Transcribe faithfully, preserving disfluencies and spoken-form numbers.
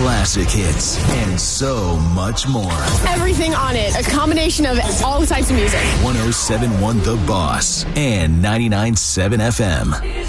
classic hits, and so much more. Everything on it. A combination of all types of music. one oh seven point one The Boss and ninety-nine point seven F M.